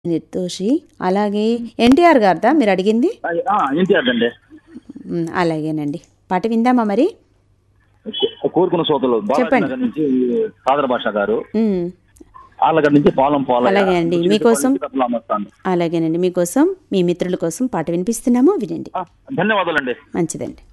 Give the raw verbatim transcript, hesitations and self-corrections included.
నిర్దోషి. అలాగే ఎన్టీఆర్ గారిదా మీరు అడిగింది? ఎన్టీఆర్ అండి. మ్, అలాగేనండి. పాట విందామా మరి? కోరుకున్న సోదరులు చెప్పండి. బాలాజీ నుంచి సాదర భాష గారు, మ్, ఆళ్ళగడ్డ నుంచి పాలం పాల అలాగే అండి. మీకోసం అలాగేనండి మీకోసం మీ మిత్రుల కోసం పాట వినిపిస్తున్నాము, వినండి. ధన్యవాదాలండి. మంచిదండి.